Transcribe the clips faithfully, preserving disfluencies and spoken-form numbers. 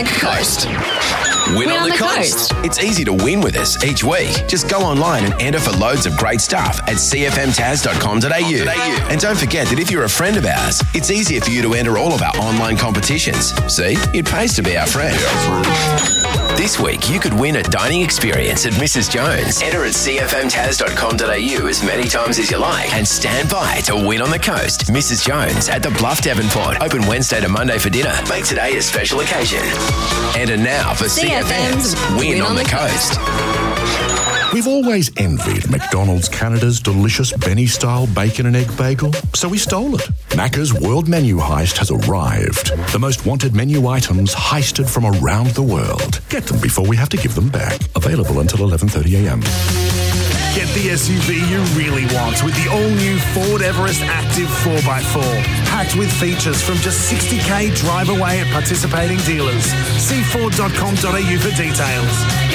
the coast. Win, Win on, on the, the coast. coast. It's easy to win with us each week. Just go online and enter for loads of great stuff at c f m taz dot com dot a u. And don't forget that if you're a friend of ours, it's easier for you to enter all of our online competitions. See, it pays to be our friend. This week, you could win a dining experience at Missus Jones. Enter at c f m taz dot com dot a u as many times as you like and stand by to win on the coast. Missus Jones at the Bluff Devonport. Open Wednesday to Monday for dinner. Make today a special occasion. Enter now for C F M's Win, Win on, on the, the coast. coast. We've always envied McDonald's Canada's delicious Benny-style bacon and egg bagel, so we stole it. Macca's World Menu Heist has arrived. The most wanted menu items heisted from around the world. Get them before we have to give them back. Available until eleven thirty a m. Get the S U V you really want with the all-new Ford Everest Active four by four. Packed with features from just sixty k drive away at participating dealers. See ford dot com dot a u for details.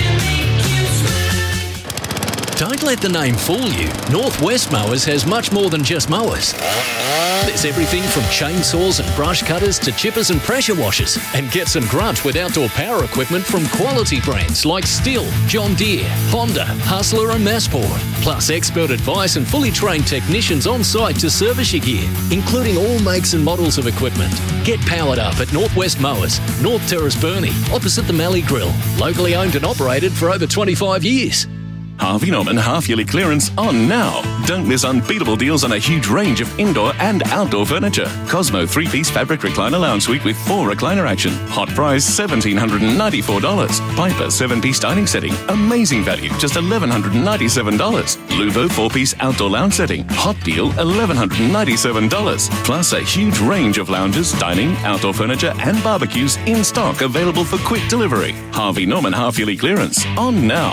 Don't let the name fool you. Northwest Mowers has much more than just mowers. There's everything from chainsaws and brush cutters to chippers and pressure washers. And get some grunt with outdoor power equipment from quality brands like Stihl, John Deere, Honda, Hustler and Massport. Plus expert advice and fully trained technicians on site to service your gear, including all makes and models of equipment. Get powered up at Northwest Mowers, North Terrace Burnie, opposite the Mallee Grill. Locally owned and operated for over twenty-five years. Harvey Norman half-yearly clearance on now. Don't miss unbeatable deals on a huge range of indoor and outdoor furniture. Cosmo three-piece fabric recliner lounge suite with four recliner action. Hot price, one thousand seven hundred ninety-four dollars. Piper seven-piece dining setting. Amazing value, just one thousand one hundred ninety-seven dollars. Luvo four-piece outdoor lounge setting. Hot deal, one thousand one hundred ninety-seven dollars. Plus a huge range of lounges, dining, outdoor furniture and barbecues in stock available for quick delivery. Harvey Norman half-yearly clearance on now.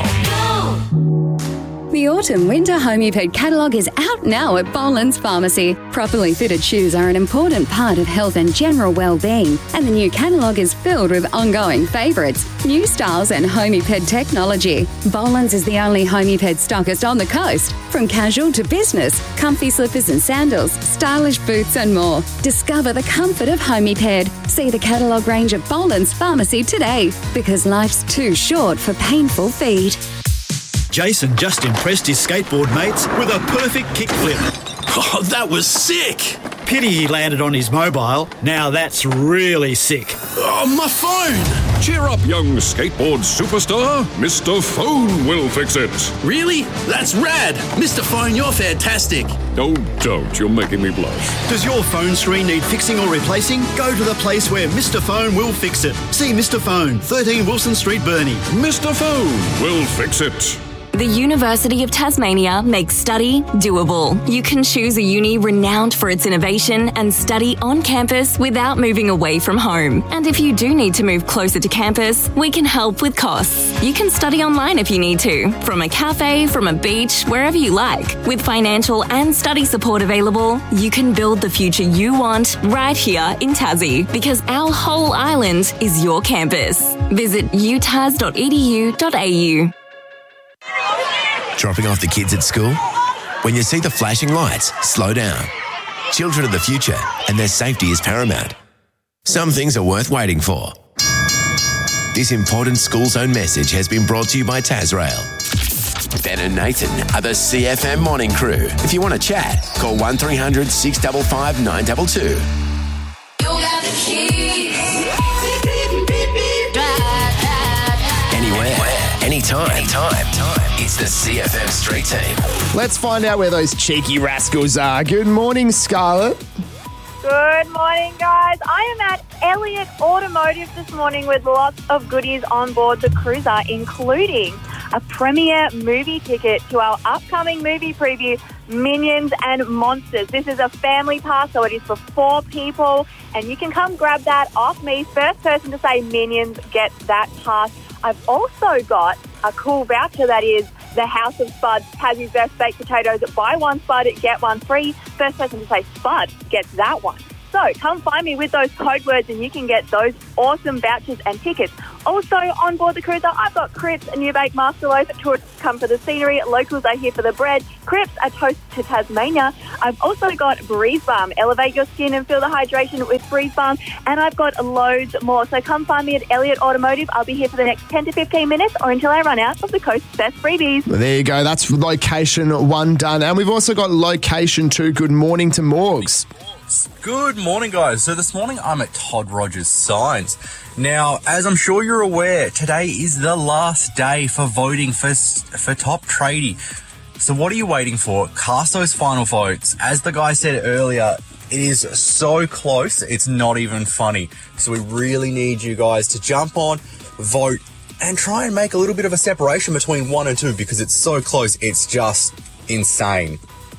The Autumn-Winter Homeped catalogue is out now at Boland's Pharmacy. Properly fitted shoes are an important part of health and general well-being, and the new catalogue is filled with ongoing favourites, new styles and Homeped technology. Boland's is the only Homeped stockist on the coast. From casual to business, comfy slippers and sandals, stylish boots and more. Discover the comfort of Homeped. See the catalogue range at Boland's Pharmacy today, because life's too short for painful feet. Jason just impressed his skateboard mates with a perfect kickflip. Oh, that was sick! Pity he landed on his mobile. Now that's really sick. Oh, my phone! Cheer up, young skateboard superstar. Mister Phone will fix it. Really? That's rad! Mister Phone, you're fantastic. Oh, don't. You're making me blush. Does your phone screen need fixing or replacing? Go to the place where Mister Phone will fix it. See Mister Phone, thirteen Wilson Street, Burnie. Mister Phone will fix it. The University of Tasmania makes study doable. You can choose a uni renowned for its innovation and study on campus without moving away from home. And if you do need to move closer to campus, we can help with costs. You can study online if you need to, from a cafe, from a beach, wherever you like. With financial and study support available, you can build the future you want right here in Tassie, because our whole island is your campus. Visit u tas dot e d u dot a u. Dropping off the kids at school? When you see the flashing lights, slow down. Children are the future, and their safety is paramount. Some things are worth waiting for. This important school zone message has been brought to you by Tasrail. Ben and Nathan are the C F M morning crew. If you want to chat, call one three hundred six five five nine two two. Anywhere, anytime, anytime. It's the C F M Street Team. Let's find out where those cheeky rascals are. Good morning, Scarlett. Good morning, guys. I am at Elliott Automotive this morning with lots of goodies on board the cruiser, including a premiere movie ticket to our upcoming movie preview, Minions and Monsters. This is a family pass, so it is for four people, and you can come grab that off me. First person to say Minions gets that pass. I've also got a cool voucher that is the House of Spuds, Tassie's Best Baked Potatoes. Buy one Spud, get one free. First person to say Spud gets that one. So come find me with those code words and you can get those awesome vouchers and tickets Also on board the cruiser, I've got Crips, a new baked master loaf. Tourists come for the scenery. Locals are here for the bread. Crips, a toast to Tasmania. I've also got Breeze Balm. Elevate your skin and feel the hydration with Breeze Balm. And I've got loads more. So come find me at Elliott Automotive. I'll be here for the next ten to fifteen minutes or until I run out of the coast's best freebies. Well, there you go. That's location one done. And we've also got location two. Good morning to Morgs. Good morning, guys. So this morning I'm at Todd Rogers Signs. Now, as I'm sure you're aware, today is the last day for voting for for Top Tradie. So what are you waiting for? Cast those final votes. As the guy said earlier, it is so close, it's not even funny. So we really need you guys to jump on, vote, and try and make a little bit of a separation between one and two because it's so close, it's just insane.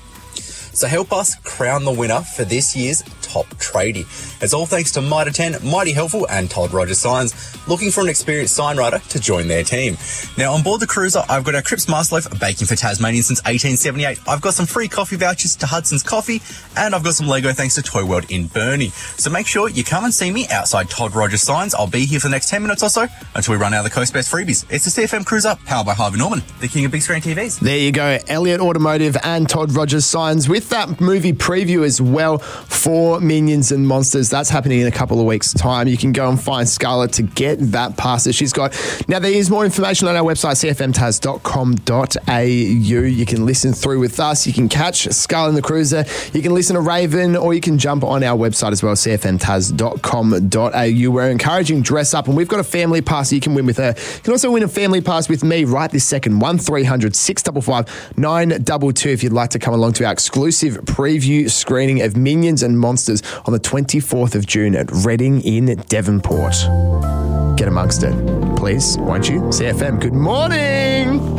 So help us crown the winner for this year's Top Tradie. It's all thanks to Mitre ten, Mighty Helpful and Todd Rogers Signs, looking for an experienced sign writer to join their team. Now, on board the cruiser, I've got our Crips Master Loaf, baking for Tasmanian since eighteen seventy-eight. I've got some free coffee vouchers to Hudson's Coffee, and I've got some Lego thanks to Toy World in Burnie. So make sure you come and see me outside Todd Rogers Signs. I'll be here for the next ten minutes or so until we run out of the Coast Best freebies. It's the C F M Cruiser, powered by Harvey Norman, the king of big screen T Vs. There you go, Elliott Automotive and Todd Rogers Signs with that movie preview as well for Minions and Monsters. That's happening in a couple of weeks' time. You can go and find Scarlett to get that pass that she's got. Now, there is more information on our website, c f m tas dot com dot a u. You can listen through with us. You can catch Scarlett and the Cruiser. You can listen to Raven, or you can jump on our website as well, c f m tas dot com dot a u. We're encouraging dress up, and we've got a family pass that you can win with her. You can also win a family pass with me right this second, one three hundred six five five nine two two if you'd like to come along to our exclusive preview screening of Minions and Monsters on the twenty-fourth of June at Reading in Devonport. Get amongst it, please, won't you? C F M, good morning.